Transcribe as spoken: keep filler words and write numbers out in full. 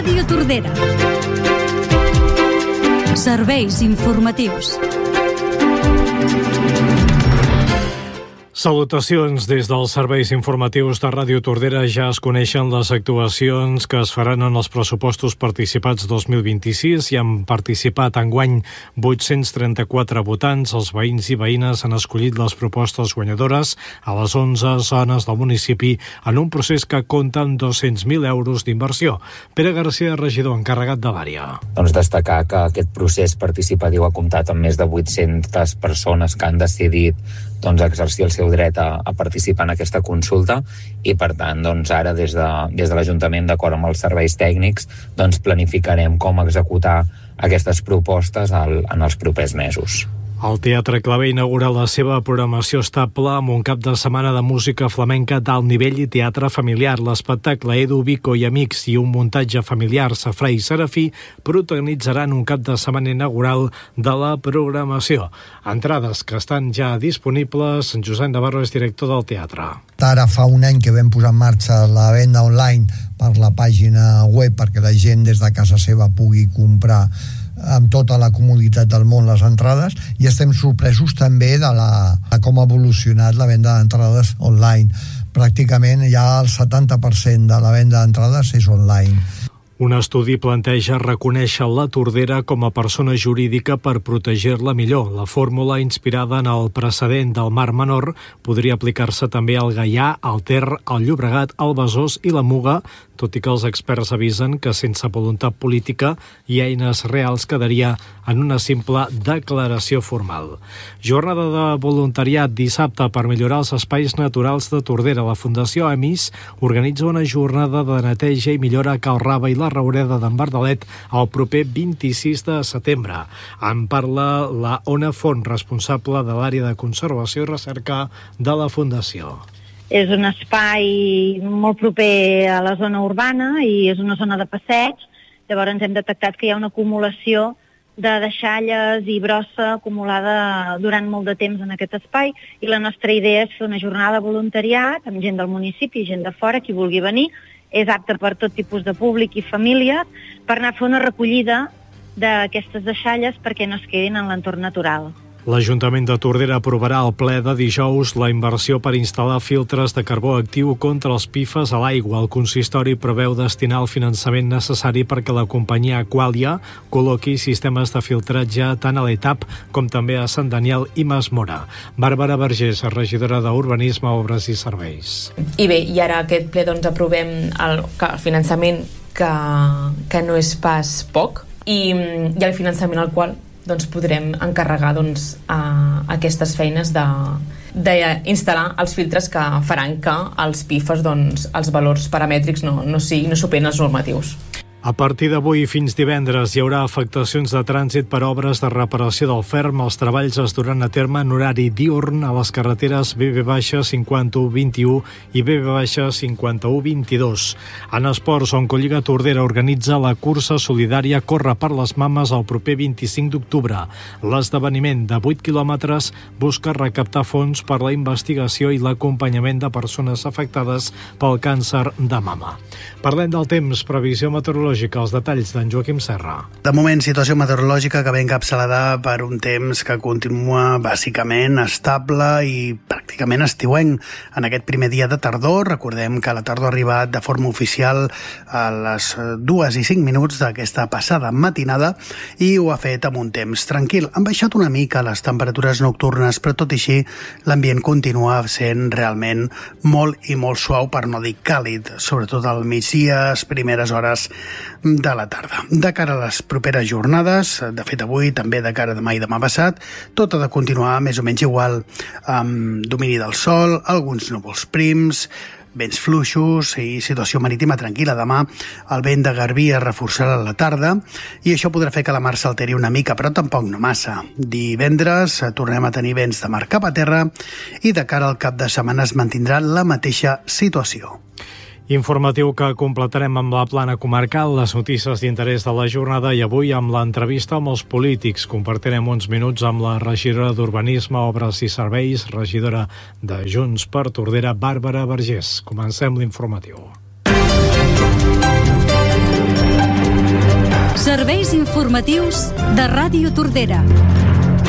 Ràdio Tordera. Serveis informatius. Salutacions des dels serveis informatius de Ràdio Tordera. Ja es coneixen les actuacions que es faran en els pressupostos participats dos mil vint-i-sis i han participat enguany vuit-cents trenta-quatre votants. Els veïns i veïnes han escollit les propostes guanyadores a les onze zones del municipi en un procés que compta amb dos-cents mil euros d'inversió. Pere García, regidor encarregat de l'àrea. Doncs destacar que aquest procés participatiu ha comptat amb més de vuit-centes persones que han decidit doncs, exercir el seu dret a, a participar en aquesta consulta i, per tant, doncs, ara des de, des de l'Ajuntament, d'acord amb els serveis tècnics, doncs, planificarem com executar aquestes propostes al, en els propers mesos. El Teatre Clavé inaugura la seva programació estable amb un cap de setmana de música flamenca d'alt nivell i teatre familiar. L'espectacle Edu, Vico i Amics i un muntatge familiar Safrà i Serafí protagonitzaran un cap de setmana inaugural de la programació. Entrades que estan ja disponibles. En Josep Navarro és director del teatre. Ara fa un any que vam posar en marxa la venda online per la pàgina web perquè la gent des de casa seva pugui comprar amb tota la comoditat del món les entrades, i estem sorpresos també de, la, de com ha evolucionat la venda d'entrades online. Pràcticament ja el setanta per cent de la venda d'entrades és online. Un estudi planteja reconèixer la Tordera com a persona jurídica per protegir-la millor. La fórmula, inspirada en el precedent del Mar Menor, podria aplicar-se també al Gaià, al Ter, al Llobregat, al Besòs i la Muga, tot i que els experts avisen que sense voluntat política i eines reals quedaria en una simple declaració formal. Jornada de voluntariat dissabte per millorar els espais naturals de Tordera. La Fundació Amis organitza una jornada de neteja i millora a Cal Rava i la Raureda d'en Bardalet el proper vint-i-sis de setembre. En parla la Ona Font, responsable de l'àrea de conservació i recerca de la Fundació. És un espai molt proper a la zona urbana i és una zona de passeig. Llavors ens hem detectat que hi ha una acumulació de deixalles i brossa acumulada durant molt de temps en aquest espai, i la nostra idea és fer una jornada de voluntariat amb gent del municipi, gent de fora, qui vulgui venir. És apte per tot tipus de públic i famílies, per anar a fer una recollida d'aquestes deixalles perquè no es quedin en l'entorn natural. L'Ajuntament de Tordera aprovarà al ple de dijous la inversió per instal·lar filtres de carbó actiu contra els P F A S a l'aigua. El consistori preveu destinar el finançament necessari perquè la companyia Aqualia col·loqui sistemes de filtratge tant a l'Etap com també a Sant Daniel i Masmora. Bàrbara Vergés, regidora d'Urbanisme, Obres i Serveis. I bé, i ara aquest ple doncs aprovem el, el finançament que, que no és pas poc i, i el finançament al qual doncs podrem encarregar doncs, a aquestes feines de, d'instal·lar els filtres que faran que els P F A S, doncs, els valors paramètrics no, no, sigui, no superen els normatius. A partir d'avui fins divendres hi haurà afectacions de trànsit per obres de reparació del ferm. Els treballs es duran a terme en horari diürn a les carreteres B B cinquanta-u vint-i-u i B B cinquanta-u vint-i-dos. En esports, Oncolliga Tordera organitza la cursa solidària Corre per les Mames el proper vint-i-cinc d'octubre. L'esdeveniment de vuit quilòmetres busca recaptar fons per la investigació i l'acompanyament de persones afectades pel càncer de mama. Parlem del temps, previsió meteorològica. Els detalls d'en Joaquim Serra. De moment, situació meteorològica que ve encapçalada per un temps que continua bàsicament estable i pràcticament estiuenc. En aquest primer dia de tardor, recordem que la tardor ha arribat de forma oficial a les dues i cinc minuts d'aquesta passada matinada i ho ha fet amb un temps tranquil. Han baixat una mica les temperatures nocturnes, però tot i així l'ambient continua sent realment molt i molt suau, per no dir càlid, sobretot al migdia, les primeres hores de la tarda. De cara a les properes jornades, de fet avui, també de cara a demà i demà passat, tot ha de continuar més o menys igual, amb domini del sol, alguns núvols prims, vents fluixos i situació marítima tranquil·la. Demà el vent de Garbí es reforçarà a la tarda i això podrà fer que la mar s'alteri una mica, però tampoc no massa. Divendres tornem a tenir vents de mar cap a terra i de cara al cap de setmana es mantindrà la mateixa situació. Informatiu que completarem amb la plana comarcal, les notícies d'interès de la jornada i avui amb l'entrevista amb els polítics. Compartirem uns minuts amb la regidora d'Urbanisme, Obres i Serveis, regidora de Junts per Tordera, Bàrbara Vergés. Comencem l'informatiu. Serveis informatius de Ràdio Tordera.